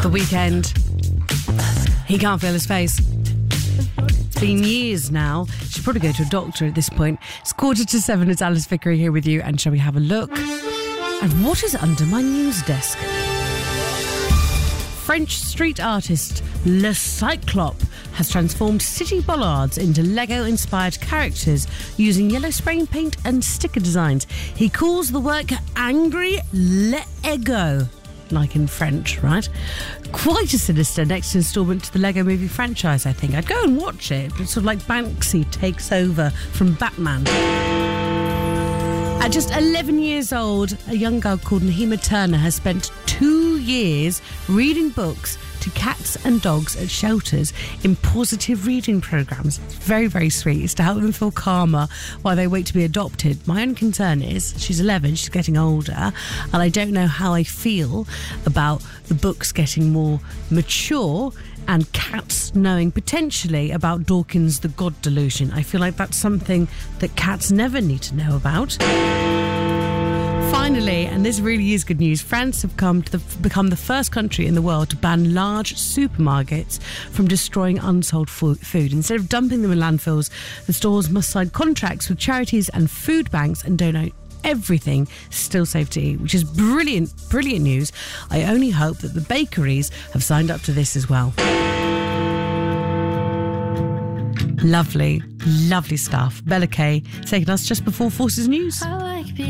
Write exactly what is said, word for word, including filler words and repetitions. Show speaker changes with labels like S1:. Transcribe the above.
S1: The Weeknd. He can't feel his face. It's been years now. Should probably go to a doctor at this point. It's quarter to seven. It's Alice Vickery here with you. And shall we have a look at what is under my news desk? French street artist Le Cyclope has transformed city bollards into Lego-inspired characters using yellow spraying paint and sticker designs. He calls the work Angry Lego, like in French, right? Quite a sinister next instalment to the Lego movie franchise, I think. I'd go and watch it. It's sort of like Banksy takes over from Batman. At just eleven years old, a young girl called Nahima Turner has spent two years reading books to cats and dogs at shelters in positive reading programmes. It's very, very sweet. It's to help them feel calmer while they wait to be adopted. My own concern is, she's eleven, she's getting older, and I don't know how I feel about the books getting more mature and cats knowing potentially about Dawkins the God delusion. I feel like that's something that cats never need to know about. Finally, and this really is good news, France have come to the, become the first country in the world to ban large supermarkets from destroying unsold fo- food. Instead of dumping them in landfills, the stores must sign contracts with charities and food banks and donate everything still safe to eat, which is brilliant, brilliant news. I only hope that the bakeries have signed up to this as well. Lovely, lovely stuff. Bella Kay taking us just before Forces News.